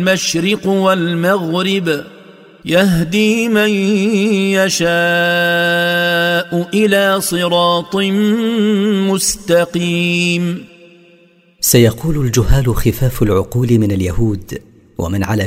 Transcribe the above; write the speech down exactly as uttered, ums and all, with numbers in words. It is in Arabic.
المشرق والمغرب يهدي من يشاء إلى صراط مستقيم. سيقول الجهال خفاف العقول من اليهود ومن على